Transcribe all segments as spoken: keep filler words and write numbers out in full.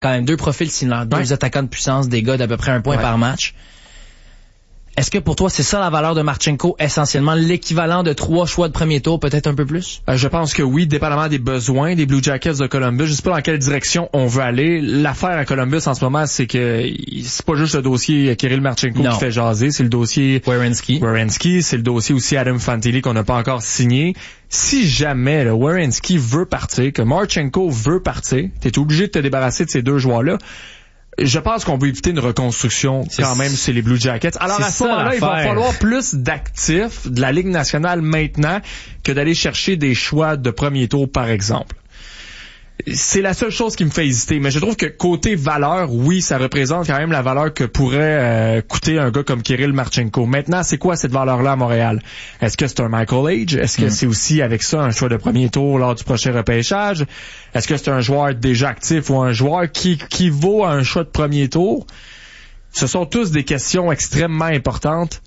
quand même deux profils similaires, deux ouais. attaquants de puissance, des gars d'à peu près un point ouais. par match. Est-ce que pour toi, c'est ça la valeur de Marchenko, essentiellement l'équivalent de trois choix de premier tour, peut-être un peu plus? Euh, je pense que oui, dépendamment des besoins des Blue Jackets de Columbus. Je sais pas dans quelle direction on veut aller. L'affaire à Columbus en ce moment, c'est que c'est pas juste le dossier Kirill Marchenko non. qui fait jaser, c'est le dossier Werenski. Werenski, c'est le dossier aussi Adam Fantilli qu'on n'a pas encore signé. Si jamais le Werenski veut partir, que Marchenko veut partir, t'es obligé de te débarrasser de ces deux joueurs-là. Je pense qu'on veut éviter une reconstruction c'est quand même chez les Blue Jackets. Alors à ce moment-là, il va falloir plus d'actifs de la Ligue nationale maintenant que d'aller chercher des choix de premier tour, par exemple. C'est la seule chose qui me fait hésiter. Mais je trouve que côté valeur, oui, ça représente quand même la valeur que pourrait euh, coûter un gars comme Kirill Marchenko. Maintenant, c'est quoi cette valeur-là à Montréal? Est-ce que c'est un Michael Age? Est-ce que mm. c'est aussi avec ça un choix de premier tour lors du prochain repêchage? Est-ce que c'est un joueur déjà actif ou un joueur qui, qui vaut un choix de premier tour? Ce sont tous des questions extrêmement importantes.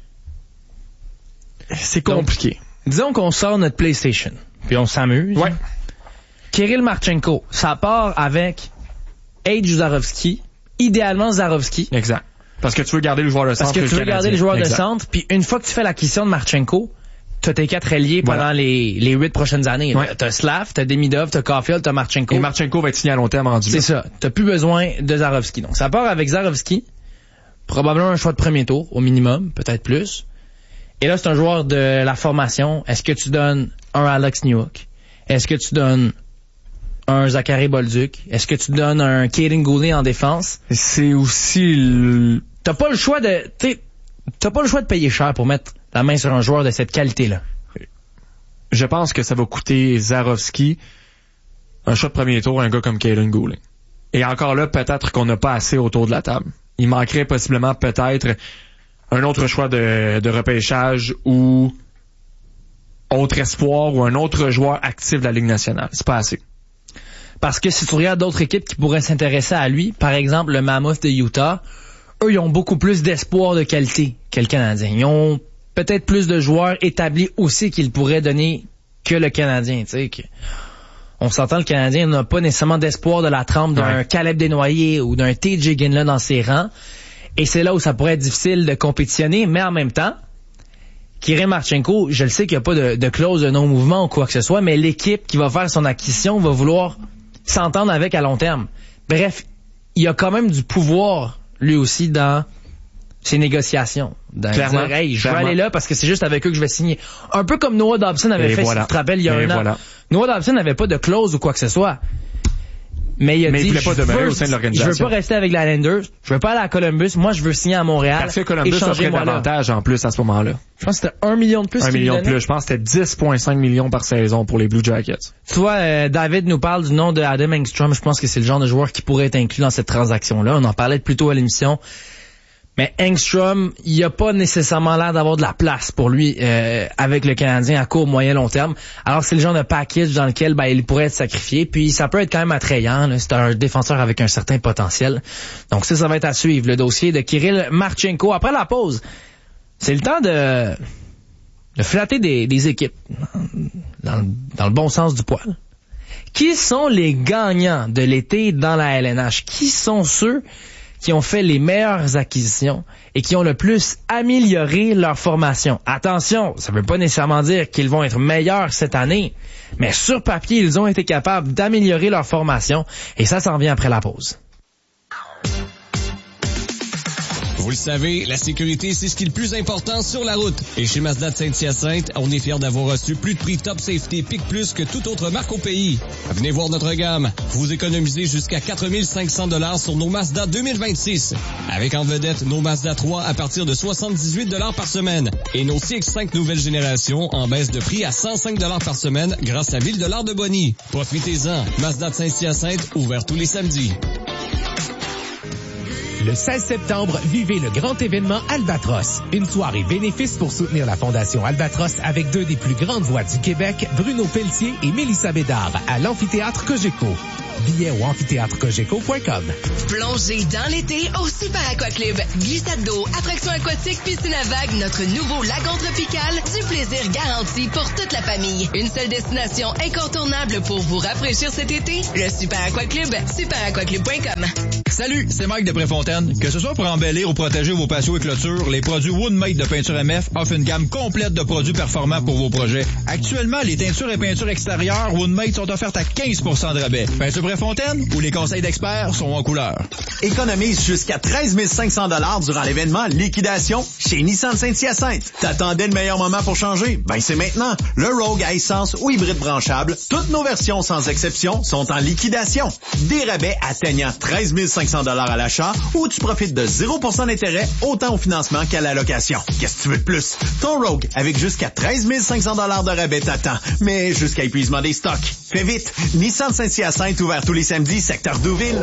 C'est compliqué. Donc, disons qu'on sort notre PlayStation, puis on s'amuse. Ouais. Kirill Marchenko, ça part avec Age Zarovski, idéalement Zarovski. Exact. Parce que tu veux garder le joueur de centre. Parce que tu veux garder le joueur de centre, puis une fois que tu fais l'acquisition de Marchenko, t'as tes quatre ailiers voilà. pendant les les huit prochaines années. Ouais. T'as Slav, t'as Demidov, t'as Caulfield, t'as Marchenko. Et Marchenko va être signé à long terme rendu. C'est ça. T'as plus besoin de Zarovski. Donc ça part avec Zarovski, probablement un choix de premier tour au minimum, peut-être plus. Et là c'est un joueur de la formation. Est-ce que tu donnes un Alex Newhook? Est-ce que tu donnes un Zachary Bolduc? Est-ce que tu donnes un Kaden Goulet en défense? C'est aussi le... T'as pas le choix de, t'sais, t'as pas le choix de payer cher pour mettre la main sur un joueur de cette qualité-là. Je pense que ça va coûter Zarovski un choix de premier tour, un gars comme Kaden Goulet. Et encore là, peut-être qu'on n'a pas assez autour de la table. Il manquerait possiblement peut-être un autre choix de, de repêchage ou autre espoir ou un autre joueur actif de la Ligue nationale. C'est pas assez. Parce que si tu regardes d'autres équipes qui pourraient s'intéresser à lui, par exemple le Mammoth de Utah, eux, ils ont beaucoup plus d'espoir de qualité que le Canadien. Ils ont peut-être plus de joueurs établis aussi qu'ils pourraient donner que le Canadien. Tu sais, que on s'entend, le Canadien n'a pas nécessairement d'espoir de la trempe d'un ouais. Caleb Desnoyers ou d'un T J Ginla dans ses rangs. Et c'est là où ça pourrait être difficile de compétitionner, mais en même temps, Kirill Marchenko, je le sais qu'il n'y a pas de, de clause de non-mouvement ou quoi que ce soit, mais l'équipe qui va faire son acquisition va vouloir s'entendre avec à long terme. Bref, il y a quand même du pouvoir, lui aussi, dans ses négociations. Dans clairement, dire, hey, je clairement. vais aller là parce que c'est juste avec eux que je vais signer. Un peu comme Noah Dobson avait Et fait, voilà. si tu te rappelles, il y a Et un voilà. an. Noah Dobson n'avait pas de clause ou quoi que ce soit. Mais il a Mais dit, il voulait pas je demeurer veux, au sein de l'organisation. Je veux pas rester avec la Landers, je veux pas aller à Columbus, moi je veux signer à Montréal. Parce que Columbus offrait davantage en plus à ce moment-là. Je pense que c'était un million de plus. Un million de plus. Je pense que c'était dix virgule cinq millions par saison pour les Blue Jackets. Tu vois, euh, David nous parle du nom de Adam Engstrom. Je pense que c'est le genre de joueur qui pourrait être inclus dans cette transaction-là. On en parlait plus tôt à l'émission. Mais Engstrom, il a pas nécessairement l'air d'avoir de la place pour lui euh, avec le Canadien à court, moyen, long terme. Alors c'est le genre de package dans lequel ben, il pourrait être sacrifié. Puis ça peut être quand même attrayant. Là. C'est un défenseur avec un certain potentiel. Donc ça, ça va être à suivre. Le dossier de Kirill Marchenko. Après la pause, c'est le temps de, de flatter des, des équipes dans le, dans le bon sens du poil. Qui sont les gagnants de l'été dans la L N H? Qui sont ceux qui ont fait les meilleures acquisitions et qui ont le plus amélioré leur formation? Attention, ça ne veut pas nécessairement dire qu'ils vont être meilleurs cette année, mais sur papier, ils ont été capables d'améliorer leur formation et ça s'en vient après la pause. Vous le savez, la sécurité, c'est ce qui est le plus important sur la route. Et chez Mazda de Saint-Hyacinthe, on est fiers d'avoir reçu plus de prix Top Safety Pic Plus que toute autre marque au pays. Venez voir notre gamme. Vous économisez jusqu'à quatre mille cinq cents dollars sur nos Mazda deux mille vingt-six. Avec en vedette nos Mazda trois à partir de soixante-dix-huit dollars par semaine. Et nos C X cinq nouvelle génération en baisse de prix à cent cinq dollars par semaine grâce à mille dollars de boni. Profitez-en. Mazda de Saint-Hyacinthe, ouvert tous les samedis. Le seize septembre, vivez le grand événement Albatros. Une soirée bénéfice pour soutenir la Fondation Albatros avec deux des plus grandes voix du Québec, Bruno Pelletier et Mélissa Bédard, à l'amphithéâtre Cogeco. Billets au amphithéâtre cogeco point com. Plongez dans l'été au Super Aqua Club. Glissade d'eau, attractions aquatiques, piscine à vagues, notre nouveau lagon tropical, du plaisir garanti pour toute la famille. Une seule destination incontournable pour vous rafraîchir cet été, le Super Aqua Club, super aqua club point com. Salut, c'est Mike de Préfontaine. Que ce soit pour embellir ou protéger vos patios et clôtures, les produits Woodmate de Peinture M F offrent une gamme complète de produits performants pour vos projets. Actuellement, les teintures et peintures extérieures Woodmate sont offertes à quinze pour cent de rabais. Peinture Préfontaine, où les conseils d'experts sont en couleur. Économise jusqu'à treize mille cinq cents dollars durant l'événement Liquidation chez Nissan Saint-Hyacinthe. T'attendais le meilleur moment pour changer? Ben c'est maintenant. Le Rogue à essence ou hybride branchable, toutes nos versions sans exception sont en liquidation. Des rabais atteignant treize mille cinq cents dollars à l'achat ou tu profites de zéro pour cent d'intérêt autant au financement qu'à la location. Qu'est-ce que tu veux de plus? Ton Rogue avec jusqu'à treize mille cinq cents dollars de rabais t'attend, mais jusqu'à épuisement des stocks. Fais vite! Nissan Saint-Hyacinthe ouvert tous les samedis, secteur Deauville.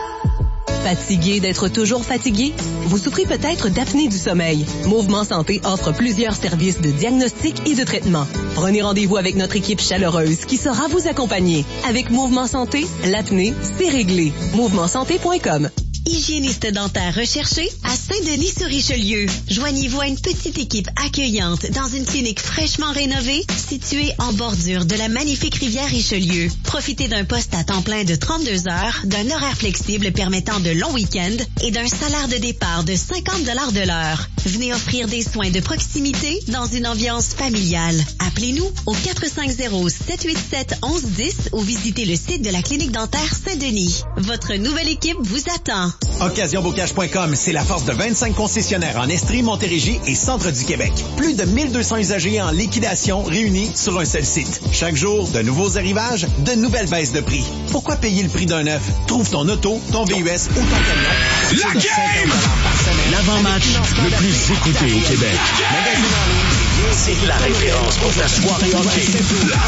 Fatigué d'être toujours fatigué? Vous souffrez peut-être d'apnée du sommeil. Mouvement Santé offre plusieurs services de diagnostic et de traitement. Prenez rendez-vous avec notre équipe chaleureuse qui saura vous accompagner. Avec Mouvement Santé, l'apnée, c'est réglé. mouvement santé point com. Hygiéniste dentaire recherché à Saint-Denis-sur-Richelieu. Joignez-vous à une petite équipe accueillante dans une clinique fraîchement rénovée située en bordure de la magnifique rivière Richelieu. Profitez d'un poste à temps plein de trente-deux heures, d'un horaire flexible permettant de longs week-ends et d'un salaire de départ de cinquante dollars de l'heure. Venez offrir des soins de proximité dans une ambiance familiale. Appelez-nous au quatre cinq zéro, sept huit sept, un un un zéro ou visitez le site de la clinique dentaire Saint-Denis. Votre nouvelle équipe vous attend. occasion bocage point com, c'est la force de vingt-cinq concessionnaires en Estrie, Montérégie et centre du Québec. Plus de mille deux cents usagers en liquidation réunis sur un seul site. Chaque jour, de nouveaux arrivages, de nouvelles baisses de prix. Pourquoi payer le prix d'un neuf? Trouve ton auto, ton V U S ou ton camion. La game! L'avant-match le plus écouté au Québec. C'est la référence pour ta soirée hockey.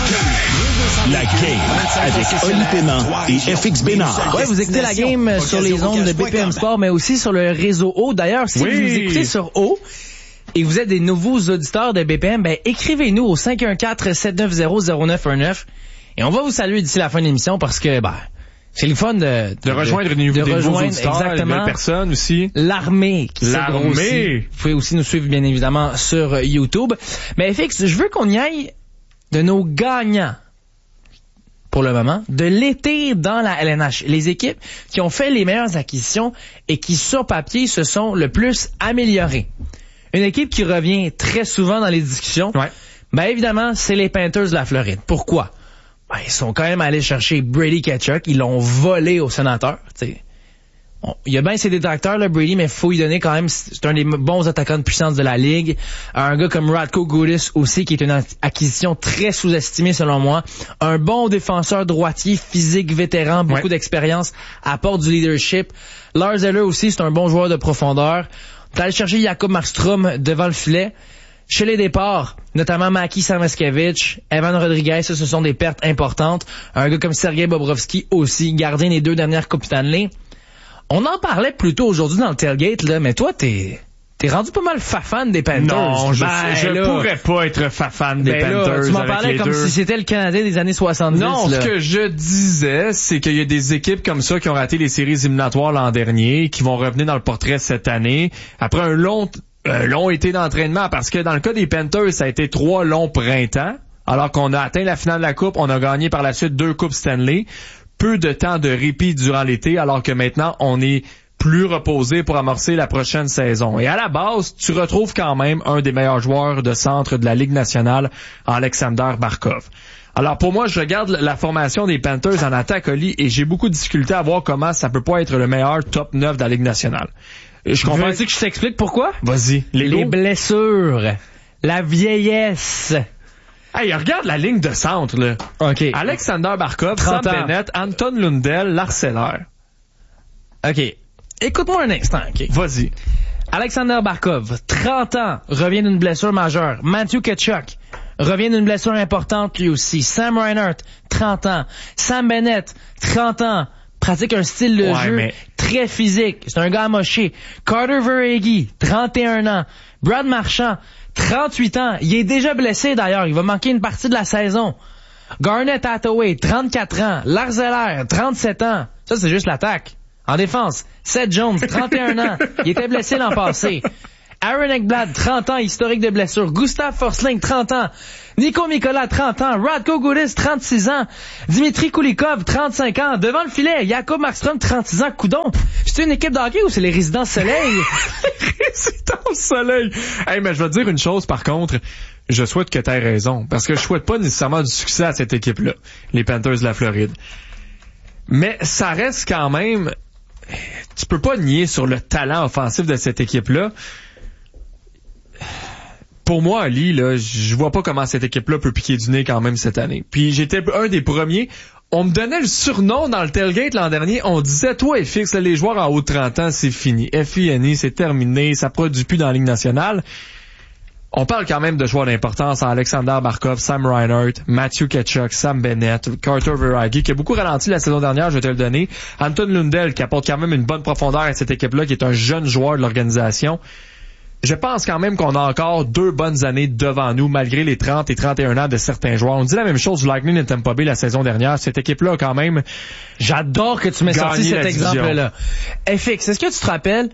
La game avec Oli Paiement et F X Bénard. Ouais, vous écoutez la game sur les ondes de B P M Sport, mais aussi sur le réseau O. D'ailleurs, si oui. vous nous écoutez sur O et vous êtes des nouveaux auditeurs de B P M, ben écrivez-nous au cinq un quatre, sept neuf zéro, zéro neuf un neuf et on va vous saluer d'ici la fin de l'émission parce que ben c'est le fun de, de, de rejoindre de, des, de nouveaux rejoindre auditeurs, exactement, de personnes aussi. L'armée qui L'armée. s'est Vous pouvez aussi nous suivre, bien évidemment, sur YouTube. Mais F X, je veux qu'on y aille de nos gagnants, pour le moment, de l'été dans la L N H. Les équipes qui ont fait les meilleures acquisitions et qui, sur papier, se sont le plus améliorées. Une équipe qui revient très souvent dans les discussions, ouais. ben évidemment, c'est les Panthers de la Floride. Pourquoi? Ben, ils sont quand même allés chercher Brady Tkachuk. Ils l'ont volé aux sénateurs. T'sais. Bon, il y a bien ses détracteurs, là, Brady, mais il faut lui donner quand même... C'est un des bons attaquants de puissance de la Ligue. Un gars comme Radko Gudas aussi, qui est une acquisition très sous-estimée, selon moi. Un bon défenseur droitier, physique, vétéran, beaucoup ouais. d'expérience, apporte du leadership. Lars Eller aussi, c'est un bon joueur de profondeur. T'as allé chercher Jacob Markstrom devant le filet. Chez les départs, notamment Maki Samoskevich, Evan Rodriguez, ça, ce sont des pertes importantes. Un gars comme Sergei Bobrovski aussi, gardien des deux dernières Coupes Stanley. On en parlait plus tôt aujourd'hui dans le tailgate, là, mais toi, t'es... T'es rendu pas mal fafan des Panthers. Non, je, ben, je là, pourrais pas être fafan des ben Panthers. Là, tu m'en parlais comme deux. Si c'était le Canadien des années soixante-dix. Non, là. Ce que je disais, c'est qu'il y a des équipes comme ça qui ont raté les séries éliminatoires l'an dernier, qui vont revenir dans le portrait cette année. Après un long... Un long été d'entraînement, parce que dans le cas des Panthers, ça a été trois longs printemps, alors qu'on a atteint la finale de la Coupe, on a gagné par la suite deux Coupes Stanley, peu de temps de répit durant l'été, alors que maintenant, on est plus reposé pour amorcer la prochaine saison. Et à la base, tu retrouves quand même un des meilleurs joueurs de centre de la Ligue nationale, Alexander Barkov. Alors pour moi, je regarde la formation des Panthers en attaque, Oli, et j'ai beaucoup de difficultés à voir comment ça peut pas être le meilleur top neuf de la Ligue nationale. Je comprends. Veux-tu que je t'explique pourquoi? Vas-y. Les, les blessures. La vieillesse. Hey, regarde la ligne de centre, là. OK. Alexander Barkov, Sam Bennett, Anton Lundell, Larceller. OK. Écoute-moi un instant, OK? Vas-y. Alexander Barkov, trente ans, revient d'une blessure majeure. Matthew Tkachuk revient d'une blessure importante lui aussi. Sam Reinhart, trente ans. Sam Bennett, trente ans. Pratique un style de ouais, jeu mais... très physique. C'est un gars amoché. Carter Verhaeghe, trente et un ans. Brad Marchand, trente-huit ans. Il est déjà blessé d'ailleurs. Il va manquer une partie de la saison. Garnett Hathaway, trente-quatre ans. Lars Eller, trente-sept ans. Ça, c'est juste l'attaque. En défense, Seth Jones, trente et un ans. Il était blessé l'an passé. Aaron Ekblad, trente ans, historique de blessure. Gustav Forsling, trente ans. Nico Mikola, trente ans. Radko Gudas, trente-six ans. Dimitri Kulikov, trente-cinq ans. Devant le filet, Jakob Markstrom, trente-six ans. Coudon. C'est une équipe de hockey ou c'est les Résidents Soleil? Les Résidents Soleil. Hey, mais je vais te dire une chose, par contre. Je souhaite que tu aies raison. Parce que je souhaite pas nécessairement du succès à cette équipe-là. Les Panthers de la Floride. Mais ça reste quand même... Tu peux pas nier sur le talent offensif de cette équipe-là. Pour moi, Ali, là, je vois pas comment cette équipe-là peut piquer du nez quand même cette année. Puis j'étais un des premiers. On me donnait le surnom dans le tailgate l'an dernier. On disait, toi, F X, là, les joueurs en haut de trente ans, c'est fini. F I N I, c'est terminé. Ça produit plus dans la Ligue nationale. On parle quand même de joueurs d'importance à Alexander Barkov, Sam Reinhart, Matthew Tkachuk, Sam Bennett, Carter Verhaeghe, qui a beaucoup ralenti la saison dernière, je vais te le donner. Anton Lundell, qui apporte quand même une bonne profondeur à cette équipe-là, qui est un jeune joueur de l'organisation. Je pense quand même qu'on a encore deux bonnes années devant nous, malgré les trente et trente et un ans de certains joueurs. On dit la même chose du Lightning de Tampa Bay la saison dernière. Cette équipe-là a quand même... J'adore que tu m'aies sorti cet exemple-là. F X, est-ce que tu te rappelles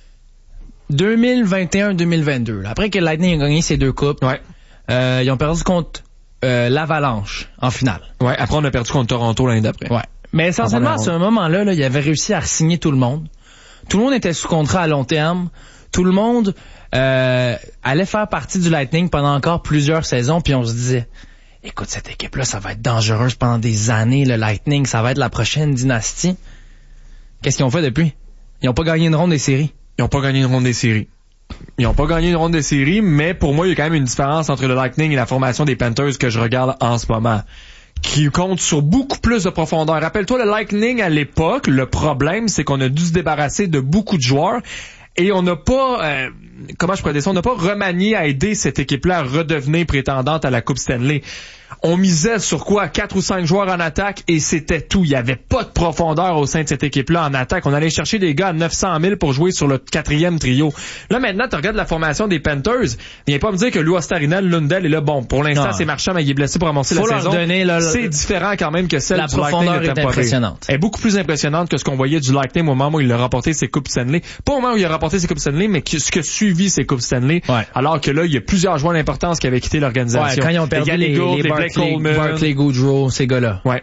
deux mille vingt et un deux mille vingt-deux, là, après que le Lightning a gagné ses deux coupes, ouais. euh, ils ont perdu contre euh, l'Avalanche en finale. Ouais, après on a perdu contre Toronto l'année d'après. Ouais. Mais essentiellement, à ce moment-là, là, il avait réussi à signer tout le monde. Tout le monde était sous contrat à long terme. Tout le monde euh, allait faire partie du Lightning pendant encore plusieurs saisons, puis on se disait, écoute, cette équipe-là, ça va être dangereuse pendant des années, le Lightning, ça va être la prochaine dynastie. Qu'est-ce qu'ils ont fait depuis? Ils n'ont pas gagné une ronde des séries. Ils n'ont pas gagné une ronde des séries. Ils n'ont pas gagné une ronde des séries, mais pour moi, il y a quand même une différence entre le Lightning et la formation des Panthers que je regarde en ce moment, qui compte sur beaucoup plus de profondeur. Rappelle-toi, le Lightning, à l'époque, le problème, c'est qu'on a dû se débarrasser de beaucoup de joueurs et on n'a pas... Euh, comment je pourrais dire ça? On n'a pas remanié à aider cette équipe-là à redevenir prétendante à la Coupe Stanley. On misait sur quoi? Quatre ou cinq joueurs en attaque et c'était tout. Il n'y avait pas de profondeur au sein de cette équipe-là en attaque. On allait chercher des gars à neuf cent mille pour jouer sur le quatrième trio. Là, maintenant, tu regardes la formation des Panthers. Viens pas me dire que Lou Ostarinel, Lundell est là. Bon, pour l'instant, non. C'est Marchand, mais il est blessé pour amorcer la Faut saison. Leur donner, là, c'est différent quand même que celle la du Lightning de Tampa Bay. La profondeur est impressionnante. Elle est beaucoup plus impressionnante que ce qu'on voyait du Lightning au moment où il a remporté ses Coupes Stanley. Pas au moment où il a remporté ses Coupes Stanley, mais ce que suivi ses Coupes Stanley. Ouais. Alors que là, il y a plusieurs joueurs d'importance qui avaient quitté l'organisation. Ouais, quand ils ont perdu les, les, les Barclay, Barclay Goodrow, ces gars-là. Ouais.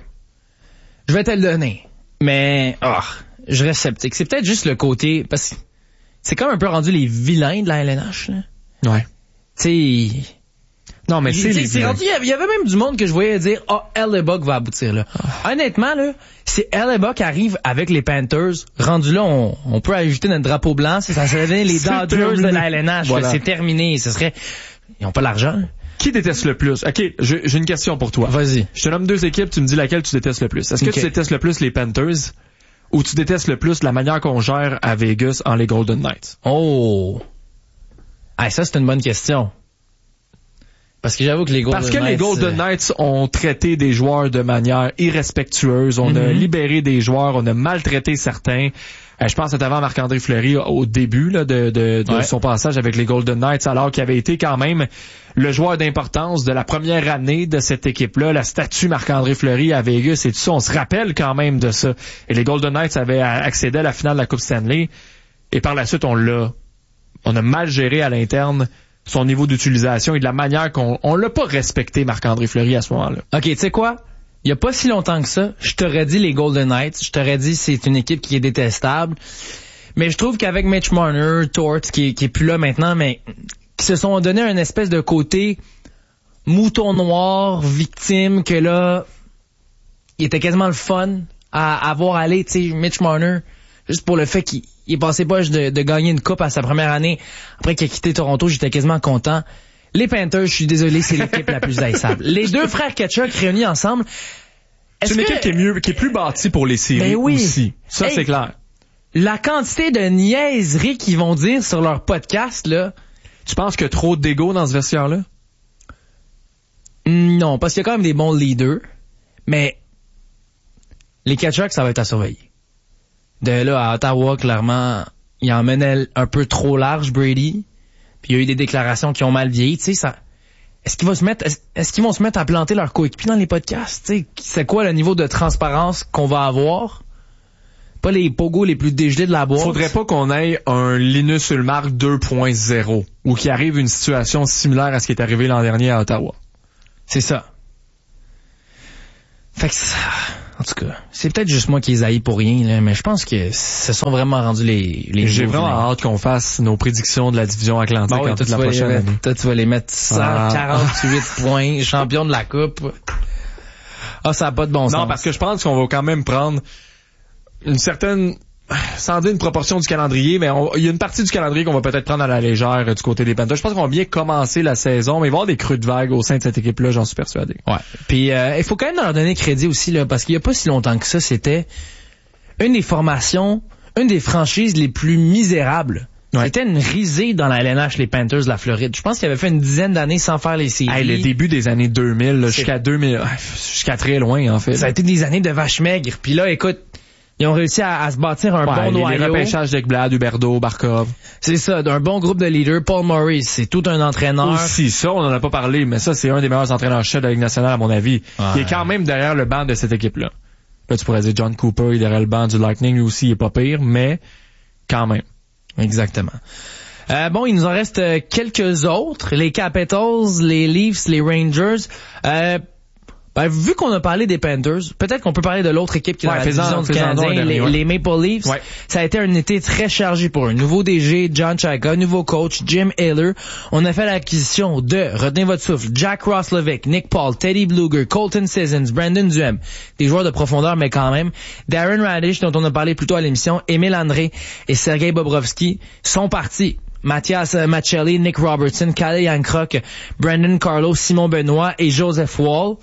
Je vais te le donner. Mais, oh, je reste sceptique. C'est peut-être juste le côté, parce que c'est comme un peu rendu les vilains de la L N H, là. Ouais. Tu sais, non, mais c'est les rendu, il y avait même du monde que je voyais dire, ah, oh, Hellebuck va aboutir, là. Oh. Honnêtement, là, si Hellebuck arrive avec les Panthers, rendu là, on, on peut ajouter notre drapeau blanc, si ça serait les Dodgers de la L N H, voilà. C'est terminé. Ce serait, ils ont pas l'argent. Qui déteste le plus? OK, j'ai, j'ai une question pour toi. Vas-y. Je te nomme deux équipes, tu me dis laquelle tu détestes le plus. Est-ce que okay. tu détestes le plus les Panthers ou tu détestes le plus la manière qu'on gère à Vegas en les Golden Knights? Oh! Ah, ça, c'est une bonne question. Parce que j'avoue que les Golden Parce que Knights, les Golden Knights ont traité des joueurs de manière irrespectueuse. On mm-hmm. a libéré des joueurs, on a maltraité certains. Euh, je pense notamment à Marc-André Fleury au début là, de, de, de ouais. son passage avec les Golden Knights, alors qu'il avait été quand même le joueur d'importance de la première année de cette équipe-là. La statue Marc-André Fleury à Vegas et tout ça, on se rappelle quand même de ça. Et les Golden Knights avaient accédé à la finale de la Coupe Stanley. Et par la suite, on l'a, on a mal géré à l'interne son niveau d'utilisation et de la manière qu'on on l'a pas respecté, Marc-André Fleury, à ce moment-là. OK, tu sais quoi? Il y a pas si longtemps que ça, je t'aurais dit les Golden Knights, je t'aurais dit c'est une équipe qui est détestable. Mais je trouve qu'avec Mitch Marner, Tort, qui est, qui est plus là maintenant, mais qui se sont donné un espèce de côté mouton noir, victime, que là, il était quasiment le fun à, à voir aller, tu sais, Mitch Marner, juste pour le fait qu'il il est passé poche de, de gagner une coupe à sa première année. Après qu'il a quitté Toronto, j'étais quasiment content. Les Panthers, je suis désolé, c'est l'équipe la plus haïssable. Les deux frères Tkachuk réunis ensemble. C'est une équipe que... qui est mieux, qui est plus bâtie pour les séries ben oui. aussi. Ça, hey, c'est clair. La quantité de niaiseries qu'ils vont dire sur leur podcast, là. Tu penses qu'il y a trop d'égo dans ce vestiaire-là? Non, parce qu'il y a quand même des bons leaders. Mais les Tkachuk, ça va être à surveiller. De là à Ottawa, clairement, il emmenait un peu trop large, Brady. Puis il y a eu des déclarations qui ont mal vieilli. Tu sais, ça, est-ce qu'ils vont se mettre, est-ce, est-ce qu'ils vont se mettre à planter leurs coéquipiers dans les podcasts? T'sais, c'est quoi le niveau de transparence qu'on va avoir? Pas les pogos les plus dégelés de la boîte. Faudrait pas qu'on ait un Linus Ullmark deux point zéro ou qu'il arrive une situation similaire à ce qui est arrivé l'an dernier à Ottawa. C'est ça. Fait que ça, en tout cas, c'est peut-être juste moi qui les haïs pour rien, là, mais je pense que se sont vraiment rendus les, les J'ai vraiment vilains. Hâte qu'on fasse nos prédictions de la division Atlantique bon, en toute la prochaine mettre, année. Toi, tu vas les mettre cent quarante-huit ah. points, champion de la coupe. Ah, ça n'a pas de bon non, sens. Non, parce que je pense qu'on va quand même prendre une certaine, sans dire une proportion du calendrier, mais il y a une partie du calendrier qu'on va peut-être prendre à la légère du côté des Panthers. Je pense qu'on va bien commencer la saison, mais il va y avoir des creux de vague au sein de cette équipe-là, j'en suis persuadé. Ouais. Puis euh, il faut quand même leur donner crédit aussi, là, parce qu'il y a pas si longtemps que ça, c'était une des formations, une des franchises les plus misérables. Ouais. C'était une risée dans la L N H, les Panthers de la Floride. Je pense qu'ils avaient fait une dizaine d'années sans faire les séries. Hey, le début des années deux mille, là, jusqu'à deux mille, jusqu'à très loin, en fait. Ça a été des années de vache maigre. Puis là, écoute, ils ont réussi à, à se bâtir un ouais, bon noyau. Les repêchages d'Ekblad, Huberdeau, Barkov. C'est ça, d'un bon groupe de leaders. Paul Maurice, c'est tout un entraîneur. Aussi, ça, on en a pas parlé, mais ça, c'est un des meilleurs entraîneurs-chefs de la Ligue nationale, à mon avis. Ouais. Il est quand même derrière le banc de cette équipe-là. Là, tu pourrais dire John Cooper, il est derrière le banc du Lightning, lui aussi, il est pas pire, mais quand même. Exactement. Euh, bon, il nous en reste quelques autres. Les Capitals, les Leafs, les Rangers. Euh, Ben, vu qu'on a parlé des Panthers, peut-être qu'on peut parler de l'autre équipe qui est ouais, dans la division du Canadien, les, ouais. les Maple Leafs. Ouais. Ça a été un été très chargé pour eux. Nouveau D G, John Chayka, nouveau coach, Jim Haller. On a fait l'acquisition de, retenez votre souffle, Jack Roslovic, Nick Paul, Teddy Bluger, Colton Sissons, Brandon Duhem. Des joueurs de profondeur, mais quand même. Darren Radish, dont on a parlé plus tôt à l'émission, Émile André et Sergei Bobrovsky sont partis. Mathias Machelli, Nick Robertson, Kalle Yankrok, Brandon Carlo, Simon Benoît et Joseph Wall.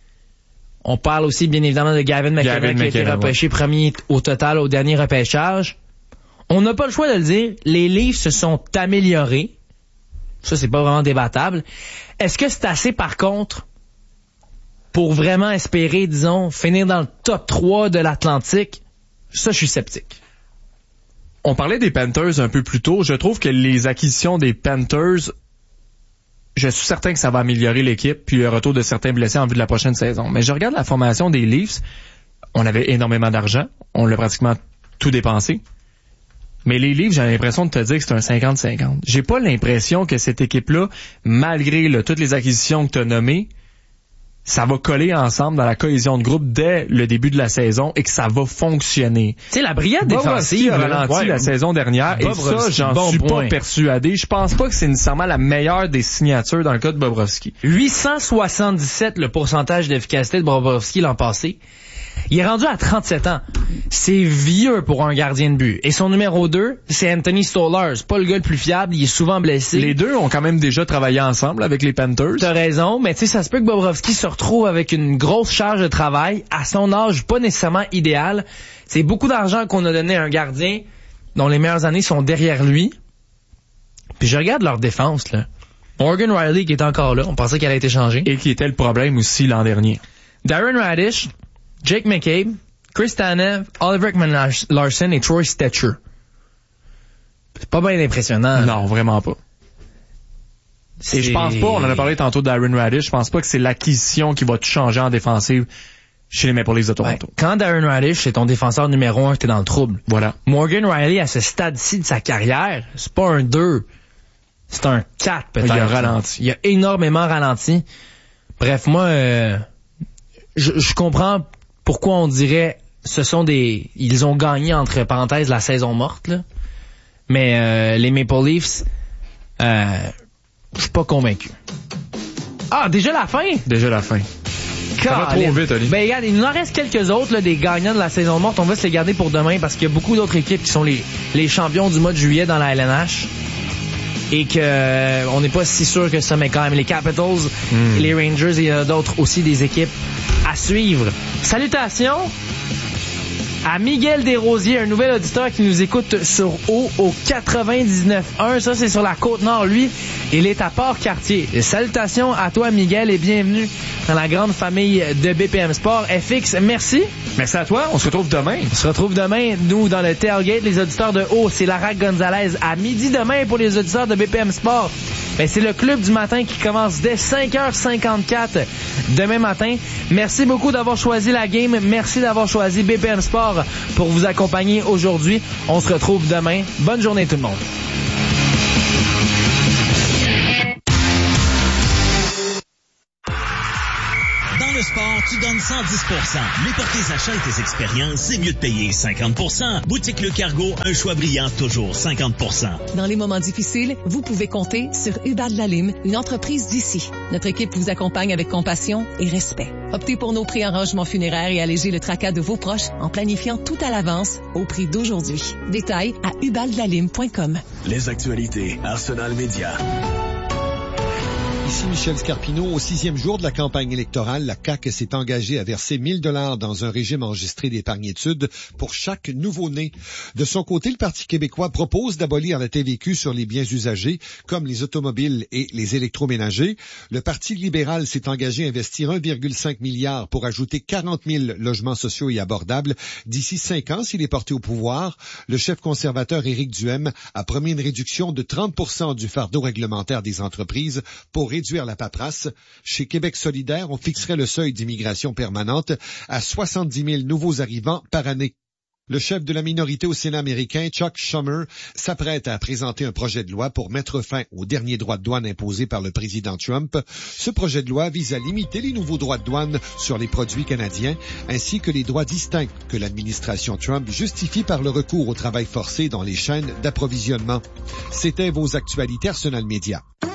On parle aussi, bien évidemment, de Gavin McKenna, Gavin qui a été repêché ouais. premier au total au dernier repêchage. On n'a pas le choix de le dire. Les Leafs se sont améliorés. Ça, c'est pas vraiment débattable. Est-ce que c'est assez, par contre, pour vraiment espérer, disons, finir dans le top trois de l'Atlantique? Ça, je suis sceptique. On parlait des Panthers un peu plus tôt. Je trouve que les acquisitions des Panthers, je suis certain que ça va améliorer l'équipe, puis le retour de certains blessés en vue de la prochaine saison. Mais je regarde la formation des Leafs. On avait énormément d'argent. On l'a pratiquement tout dépensé. Mais les Leafs, j'ai l'impression de te dire que c'est un cinquante cinquante. J'ai pas l'impression que cette équipe-là, malgré là, toutes les acquisitions que tu as nommées, ça va coller ensemble dans la cohésion de groupe dès le début de la saison et que ça va fonctionner. Tu sais, la brillade défensive a ralenti ouais, la saison dernière Bobrovsky, et ça, j'en bon suis point. pas persuadé. Je pense pas que c'est nécessairement la meilleure des signatures dans le cas de Bobrovsky. huit cent soixante-dix-sept le pourcentage d'efficacité de Bobrovsky l'an passé. Il est rendu à trente-sept ans. C'est vieux pour un gardien de but. Et son numéro deux, c'est Anthony Stolarz. Pas le gars le plus fiable, il est souvent blessé. Les deux ont quand même déjà travaillé ensemble avec les Panthers. T'as raison, mais tu sais, ça se peut que Bobrovsky se retrouve avec une grosse charge de travail à son âge pas nécessairement idéal. C'est beaucoup d'argent qu'on a donné à un gardien dont les meilleures années sont derrière lui. Puis je regarde leur défense, là. Morgan Riley qui est encore là, on pensait qu'elle a été changée. Et qui était le problème aussi l'an dernier. Darren Radish, Jake McCabe, Chris Tanev, Oliver Ekman-Larsson et Troy Stecher. C'est pas bien impressionnant. Non, là. Vraiment pas. Et je pense pas, on en a parlé tantôt de Darren Radish, je pense pas que c'est l'acquisition qui va tout changer en défensive chez les Maple Leafs de Toronto. Ouais. Quand Darren Radish, c'est ton défenseur numéro un, t'es dans le trouble. Voilà. Morgan Riley, à ce stade-ci de sa carrière, c'est pas un deux, c'est un quatre peut-être. Il a ralenti. Il a énormément ralenti. Bref, moi, euh, je, je comprends pourquoi on dirait ce sont des... Ils ont gagné, entre parenthèses, la saison morte, là. Mais euh, les Maple Leafs, euh, je suis pas convaincu. Ah, déjà la fin? Déjà la fin. Ça va trop vite, Oli. Ben regarde, il nous en reste quelques autres, là, des gagnants de la saison morte. On va se les garder pour demain parce qu'il y a beaucoup d'autres équipes qui sont les, les champions du mois de juillet dans la L N H. Et que euh, on n'est pas si sûr que ça, mais quand même les Capitals, mm. les Rangers et il y a d'autres aussi des équipes à suivre. Salutations à Miguel Desrosiers, un nouvel auditeur qui nous écoute sur O au quatre-vingt-dix-neuf un. Ça, c'est sur la Côte-Nord, lui. Il est à Port-Cartier. Et salutations à toi, Miguel, et bienvenue dans la grande famille de B P M Sport. F X, merci. Merci à toi. On se retrouve demain. On se retrouve demain, nous, dans le Tailgate. Les auditeurs de O, c'est Lara Gonzalez à midi demain pour les auditeurs de B P M Sport. Ben, c'est le club du matin qui commence dès cinq heures cinquante-quatre demain matin. Merci beaucoup d'avoir choisi la game. Merci d'avoir choisi B P M Sport pour vous accompagner aujourd'hui. On se retrouve demain. Bonne journée tout le monde. Dans le sport, tu donnes cent dix pour cent. Mais pour tes achats et tes expériences, c'est mieux de payer cinquante pour cent. Boutique Le Cargo, un choix brillant, toujours cinquante pour cent. Dans les moments difficiles, vous pouvez compter sur Hubad Lalim, une entreprise d'ici. Notre équipe vous accompagne avec compassion et respect. Optez pour nos pré-arrangements funéraires et allégez le tracas de vos proches en planifiant tout à l'avance au prix d'aujourd'hui. Détails à hubadlalim point com. Les actualités, Arsenal Média. Ici Michel Scarpino. Au sixième jour de la campagne électorale, la C A Q s'est engagée à verser mille dollars dans un régime enregistré d'épargne-études pour chaque nouveau-né. De son côté, le Parti québécois propose d'abolir la T V Q sur les biens usagés, comme les automobiles et les électroménagers. Le Parti libéral s'est engagé à investir un virgule cinq milliard pour ajouter quarante mille logements sociaux et abordables d'ici cinq ans s'il est porté au pouvoir. Le chef conservateur Éric Duhem a promis une réduction de trente pour cent du fardeau réglementaire des entreprises pour réduire la paperasse. Chez Québec solidaire, on fixerait le seuil d'immigration permanente à soixante-dix mille nouveaux arrivants par année. Le chef de la minorité au Sénat américain, Chuck Schumer, s'apprête à présenter un projet de loi pour mettre fin aux derniers droits de douane imposés par le président Trump. Ce projet de loi vise à limiter les nouveaux droits de douane sur les produits canadiens, ainsi que les droits distincts que l'administration Trump justifie par le recours au travail forcé dans les chaînes d'approvisionnement. C'était vos actualités Arsenal Média.